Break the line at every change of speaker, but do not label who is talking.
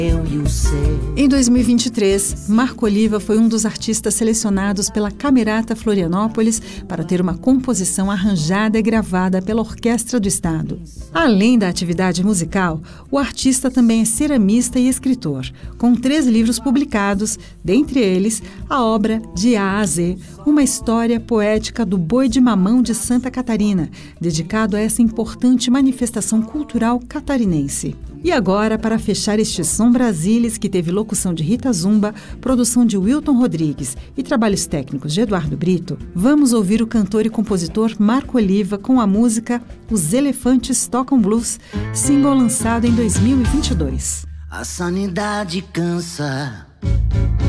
Em 2023, Marco Oliva foi um dos artistas selecionados pela Camerata Florianópolis para ter uma composição arranjada e gravada pela Orquestra do Estado. Além da atividade musical, o artista também é ceramista e escritor, com 3 livros publicados, dentre eles a obra De A a Z, uma história poética do boi de mamão de Santa Catarina, dedicado a essa importante manifestação cultural catarinense. E agora, para fechar este Som Brasilis, que teve locução de Rita Zumba, produção de Wilton Rodrigues e trabalhos técnicos de Eduardo Brito, vamos ouvir o cantor e compositor Marco Oliva com a música Os Elefantes Tocam Blues, single lançado em 2022.
A sanidade cansa